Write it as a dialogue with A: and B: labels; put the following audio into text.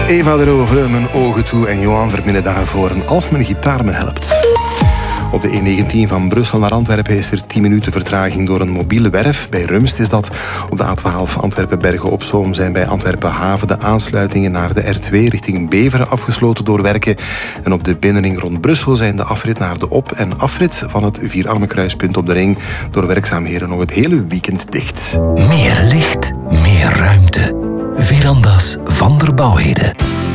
A: Eva erover, mijn ogen toe en Johan verminnen daarvoor als mijn gitaar me helpt. Op de E19 van Brussel naar Antwerpen is er 10 minuten vertraging door een mobiele werf. Bij Rumst is dat. Op de A12 Antwerpen-Bergen-op-Zoom zijn bij Antwerpen-Haven de aansluitingen naar de R2 richting Beveren afgesloten door werken. En op de binnenring rond Brussel zijn de afrit naar de op- en afrit van het Vierarmenkruispunt op de ring door werkzaamheden nog het hele weekend dicht.
B: Meer licht, meer ruimte. Verandas van der Bouwheden.